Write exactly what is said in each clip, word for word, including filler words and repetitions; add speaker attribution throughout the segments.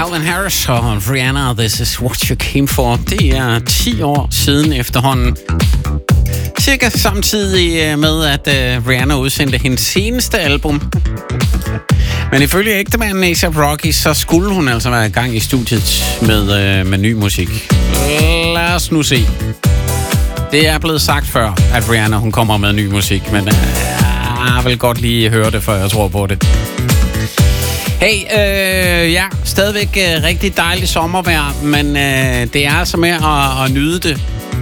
Speaker 1: Calvin Harris og Rihanna, This Is What You Came For. Det er ti år siden efterhånden. Cirka samtidig med, at uh, Rihanna udsendte hendes seneste album. Men ifølge ægtemanden A$AP Rocky, så skulle hun altså være i gang i studiet med, uh, med ny musik. Lad os nu se. Det er blevet sagt før, at Rihanna hun kommer med ny musik, men uh, jeg vil godt lige høre det, før jeg tror på det. Hey, øh, ja, stadigvæk øh, rigtig dejligt sommervejr, men øh, det er altså med at, at nyde det.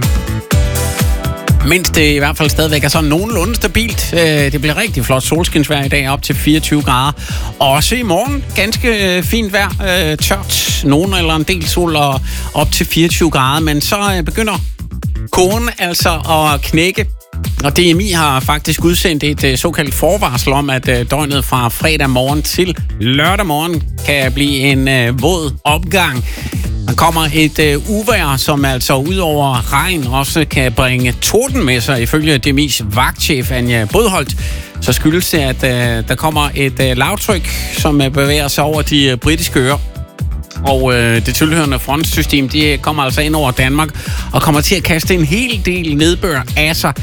Speaker 1: Mens det i hvert fald stadigvæk er sådan nogenlunde stabilt. Øh, det bliver rigtig flot solskinsvejr i dag, op til fireogtyve grader. Også i morgen ganske øh, fint vejr, øh, tørt, nogen eller en del sol og op til fireogtyve grader. Men så øh, begynder kogen altså at knække. Og D M I har faktisk udsendt et uh, såkaldt forvarsel om, at uh, døgnet fra fredag morgen til lørdag morgen kan blive en uh, våd opgang. Der kommer et uh, uvejr, som altså udover regn også kan bringe torden med sig. Ifølge D M I's vagtchef Anja Bodholt, så skyldes det, at uh, der kommer et uh, lavtryk, som uh, bevæger sig over de uh, britiske øer. Og øh, det tilhørende frontsystem, de kommer altså ind over Danmark og kommer til at kaste en hel del nedbør af sig.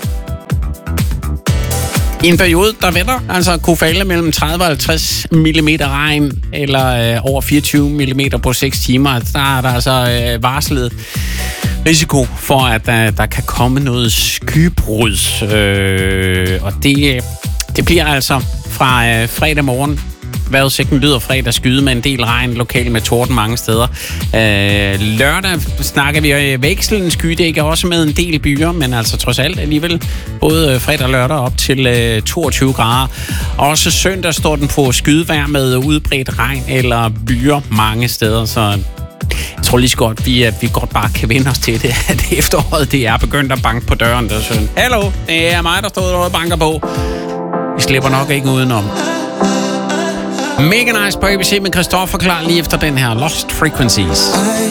Speaker 1: I en periode, der venter altså kunne falde mellem tredive og halvtreds millimeter regn, eller øh, over fireogtyve millimeter på seks timer. Der er der altså øh, varslet risiko for, at øh, der kan komme noget skybrud. Øh, og det, det bliver altså fra øh, fredag morgen. Vejrudsigten lyder fredag skyde med en del regn, lokalt med torden mange steder. Øh, lørdag snakker vi vekslende skydække også med en del byer, men altså trods alt alligevel både fredag og lørdag op til øh, toogtyve grader. Også søndag står den på skydevejr med udbredt regn eller byer mange steder, så jeg tror lige så godt, vi, vi godt bare kan vende os til det, at efteråret det er begyndt at banke på døren. Der sådan, hallo, det er mig, der står derude og banker på. Vi slipper nok ikke udenom. Mega nice på A B C med Christoffer klar lige efter den her Lost Frequencies.